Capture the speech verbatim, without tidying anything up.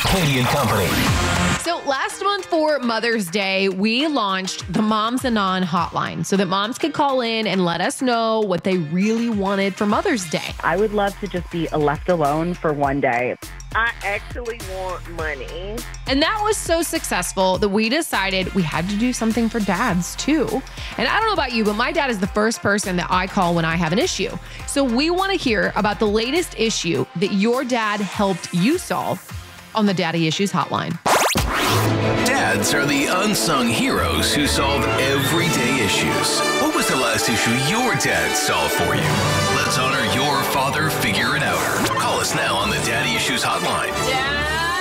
Katie and Company. So last month for Mother's Day, we launched the Moms Anon hotline so that moms could call in and let us know what they really wanted for Mother's Day. I would love to just be left alone for one day. I actually want money. And that was so successful that we decided we had to do something for dads too. And I don't know about you, but my dad is the first person that I call when I have an issue. So we want to hear about the latest issue that your dad helped you solve on the Daddy Issues Hotline. Dads are the unsung heroes who solve everyday issues. What was the last issue your dad solved for you? Let's honor your father figure it outer. Call us now on the Daddy Issues Hotline. Dad.